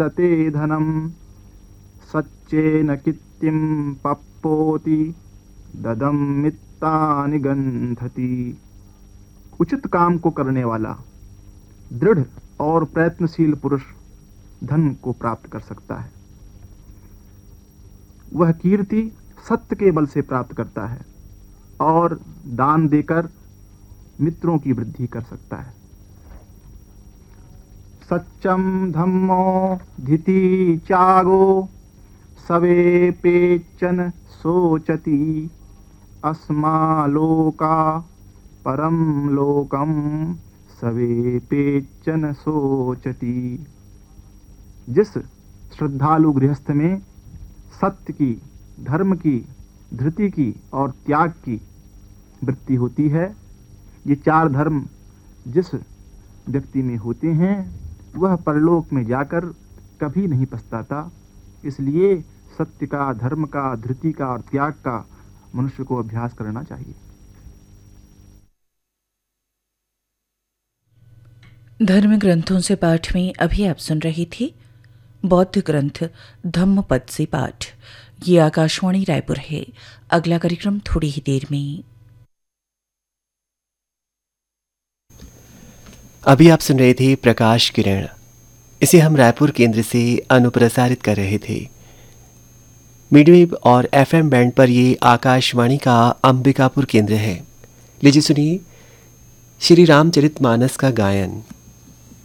ते धनम सच्चेन कित्तिम पप्पोति ददम मित्तानि गंधति। उचित काम को करने वाला दृढ़ और प्रयत्नशील पुरुष धन को प्राप्त कर सकता है। वह कीर्ति सत्य के बल से प्राप्त करता है और दान देकर मित्रों की वृद्धि कर सकता है। सच्चम धम्मो धिति चागो सवे पेचन सोचति अस्मा लोका परम लोकम सवे पेचन सोचति। जिस श्रद्धालु गृहस्थ में सत्य की, धर्म की, धृति की और त्याग की वृत्ति होती है, ये चार धर्म जिस व्यक्ति में होते हैं वह परलोक में जाकर कभी नहीं पछताता। इसलिए सत्य का, धर्म का, धृति का और त्याग का मनुष्य को अभ्यास करना चाहिए। धर्म ग्रंथों से पाठ में अभी आप सुन रही थी बौद्ध ग्रंथ धम्मपद से पाठ। ये आकाशवाणी रायपुर है। अगला कार्यक्रम थोड़ी ही देर में। अभी आप सुन रहे थे प्रकाश किरण। इसे हम रायपुर केंद्र से अनुप्रसारित कर रहे थे। मीडियम और एफएम बैंड पर ये आकाशवाणी का अंबिकापुर केंद्र है। लीजिए सुनिए श्री रामचरितमानस का गायन।